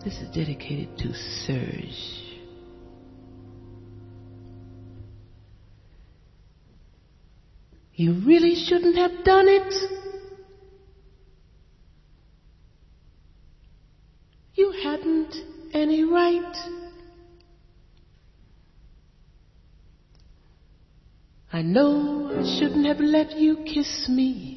This is dedicated to Serge. You really shouldn't have done it. You hadn't any right. I know I shouldn't have let you kiss me.